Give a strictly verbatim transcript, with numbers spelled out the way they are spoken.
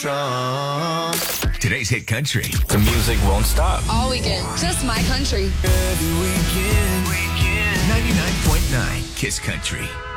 strong. Today's Hit Country. The music won't stop. All weekend. Just my country. Every weekend. ninety-nine point nine Kiss Country.